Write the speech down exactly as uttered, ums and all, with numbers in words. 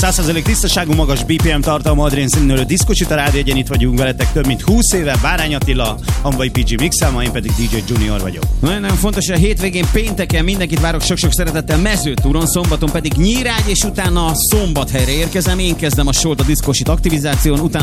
száz százalék tisztaságú, magas bé pé em tartalma, Adrien színülő diszkocsit a rádió egyen, itt vagyunk veletek több mint húsz éve, Bárány Attila, Hamvai pé gé mixelma, én pedig dé dzsé Junior vagyok. Nagyon-nagyon fontos, hogy a hétvégén pénteken mindenkit várok sok-sok szeretettel Mezőtúron, szombaton pedig Nyírágy, és utána Szombathelyre érkezem, én kezdem a sót a diszkosit aktivizáción, utána